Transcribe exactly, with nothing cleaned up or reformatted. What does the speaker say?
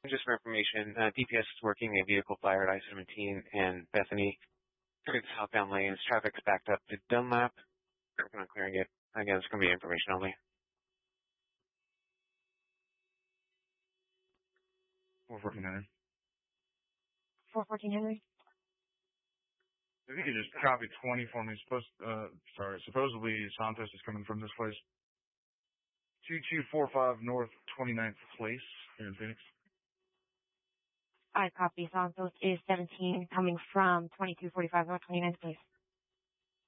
Just for information, uh, D P S is working a vehicle fire at I seventeen and Bethany through the southbound lanes. Traffic's backed up to Dunlap. Working on clearing it. Again, it's going to be information only. four fourteen Henry. four fourteen Henry. If you could just copy twenty for me. Supposed, uh, sorry, supposedly Santos is coming from this place. two two four five North twenty-ninth Place here in Phoenix. I copy. Santos is seventeen coming from twenty-two forty-five North twenty-ninth Place.